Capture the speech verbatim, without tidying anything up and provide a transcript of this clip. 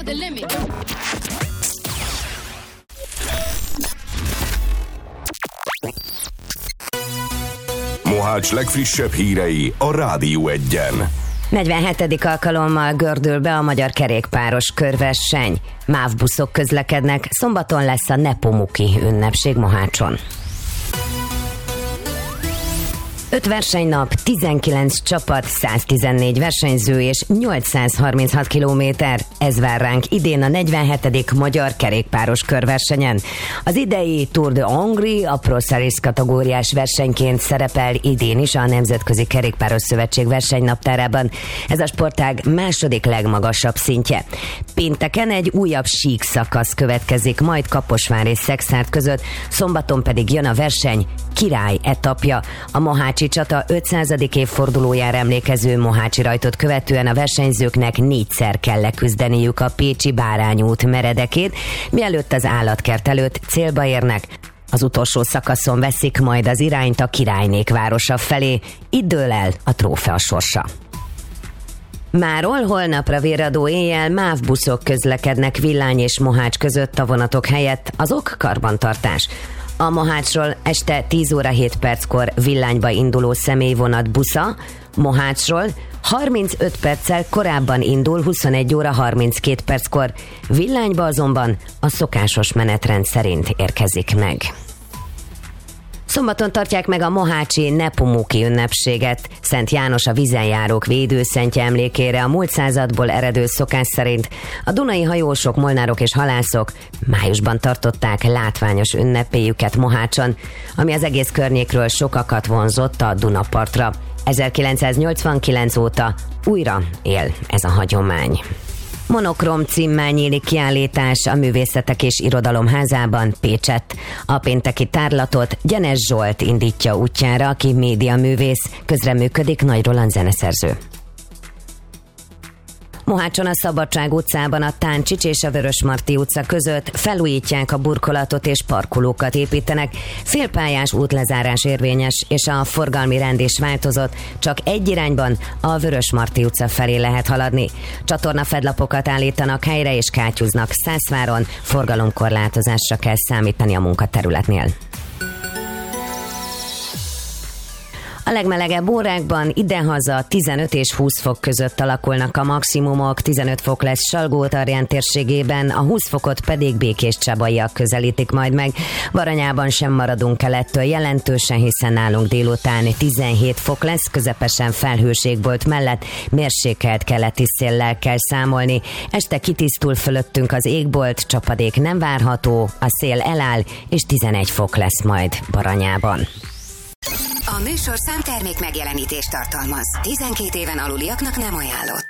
the limit. Mohács legfrissebb hírei a Rádió Egyen. negyvenhetedik alkalommal gördül be a magyar kerékpáros körverseny. MÁV buszok közlekednek, szombaton lesz a Nepomuki ünnepség Mohácson. öt versenynap, tizenkilenc csapat, száztizennégy versenyző és nyolcszázharminchat kilométer. Ez vár ránk idén a negyvenhetedik magyar kerékpáros körversenyen. Az idei Tour de Hongrie a Pro Series kategóriás versenyként szerepel idén is a Nemzetközi Kerékpáros Szövetség versenynaptárában. Ez a sportág második legmagasabb szintje. Pénteken egy újabb sík szakasz következik, majd Kaposvár és Szekszárd között, szombaton pedig jön a verseny király etapja. A mohácsi csata ötszázadik évfordulójára emlékező mohácsi rajtot követően a versenyzőknek négyszer kell leküzdeniük a pécsi Bárányút meredekét, mielőtt az állatkert előtt célba érnek. Az utolsó szakaszon veszik majd az irányt a királynék városa felé. Itt dől el a trófea sorsa. Máról holnapra virradó éjjel MÁV buszok közlekednek Villány és Mohács között a vonatok helyett, az ok karbantartás. A Mohácsról este tíz óra hét perckor Villányba induló személyvonat busza, Mohácsról harmincöt perccel korábban indul huszonegy óra harminckét perckor, Villányba azonban a szokásos menetrend szerint érkezik meg. Szombaton tartják meg a mohácsi Nepomuki ünnepséget. Szent János a vízenjárók védőszentje emlékére a múlt századból eredő szokás szerint a dunai hajósok, molnárok és halászok májusban tartották látványos ünnepéjüket Mohácson, ami az egész környékről sokakat vonzott a Dunapartra. ezerkilencszáznyolcvankilenc óta újra él ez a hagyomány. Monokrom címmel nyílik kiállítás a Művészetek és Irodalom Házában Pécsett. A pénteki tárlatot Gyenes Zsolt indítja útjára, aki médiaművész, közreműködik Nagy Roland zeneszerző. Mohácson a Szabadság utcában a Táncsics és a Vörösmarty utca között felújítják a burkolatot és parkolókat építenek. Félpályás útlezárás érvényes, és a forgalmi rend is változott, csak egy irányban a Vörösmarty utca felé lehet haladni. Csatornafedlapokat állítanak helyre és kátyúznak Szászváron, forgalomkorlátozásra kell számítani a munkaterületnél. A legmelegebb órákban idehaza tizenöt és húsz fok között alakulnak a maximumok, tizenöt fok lesz Salgó-Tarján térségében, a húsz fokot pedig Békéscsabaiak közelítik majd meg. Baranyában sem maradunk el ettől jelentősen, hiszen nálunk délután tizenhét fok lesz, közepesen felhőségbolt mellett mérsékelt keleti széllel kell számolni. Este kitisztul fölöttünk az égbolt, csapadék nem várható, a szél eláll, és tizenegy fok lesz majd Baranyában. A műsorszám termék megjelenítést tartalmaz. tizenkét éven aluliaknak nem ajánlott.